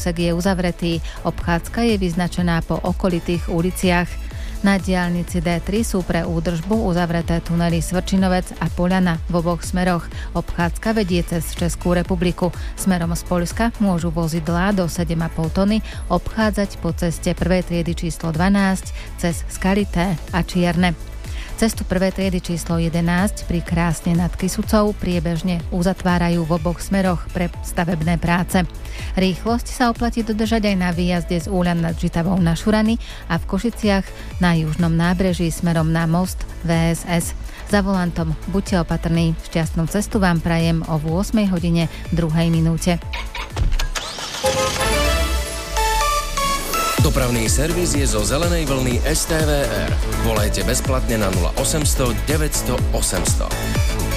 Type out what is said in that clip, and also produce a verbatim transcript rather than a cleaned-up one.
úsek je uzavretý. Obchádzka je vyznačená po okolitých uliciach. Na diaľnici dé tri sú pre údržbu uzavreté tunely Svrčinovec a Poľana v oboch smeroch. Obchádzka vedie cez Českú republiku. Smerom z Poľska môžu vozidlá do sedem a pol tony obchádzať po ceste prvej triedy číslo dvanásť cez Skalité a Čierne. Cestu prvej triedy číslo jedenásť pri Krásne nad Kysucou priebežne uzatvárajú v oboch smeroch pre stavebné práce. Rýchlosť sa oplatí dodržať aj na výjazde z Úľan nad Žitavou na Šurany a v Košiciach na južnom nábreží smerom na most vé es es. Za volantom buďte opatrní. Šťastnú cestu vám prajem o ôsmej hodine druhej minúte. Dopravný servis je zo zelenej vlny es té vé er. Volajte bezplatne na nula osemsto deväťsto osemsto.